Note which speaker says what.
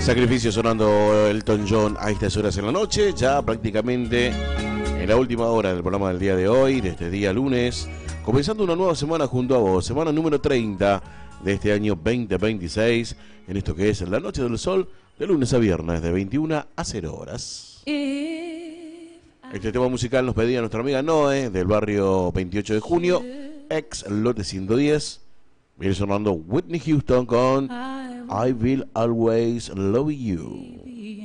Speaker 1: Sacrificio sonando Elton John a estas horas en la noche, ya prácticamente en la última hora del programa del día de hoy, de este día lunes, comenzando una nueva semana junto a vos, semana número 30 de este año 2026, en esto que es La Noche del Sol, de lunes a viernes, de 21 a 0 horas. Este tema musical nos pedía nuestra amiga Noé, del barrio 28 de junio, ex lote 110, viene sonando Whitney Houston con I Will Always Love You.